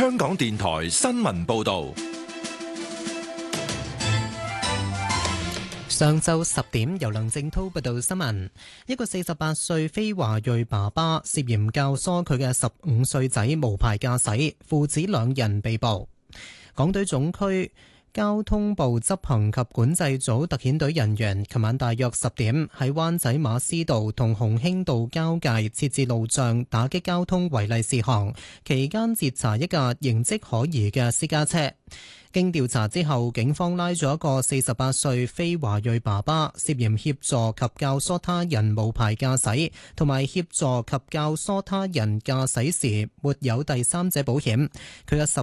香港電台新聞報道。 上晝10點，由梁正濤報道新聞。一個48歲非華裔爸爸涉嫌教唆佢嘅15歲仔無牌駕駛，父子2人被捕。港隊總區交通部執行及管制組特遣隊人員琴晚大約10點喺灣仔馬師道同鴻興道交界設置路障，打擊交通違例事項，期間截查一架形跡可疑嘅私家車。經調查之後，警方拉咗一個48歲非華裔爸爸，涉嫌協助及教唆他人無牌駕駛，同埋協助及教唆他人駕駛時沒有第三者保險。佢嘅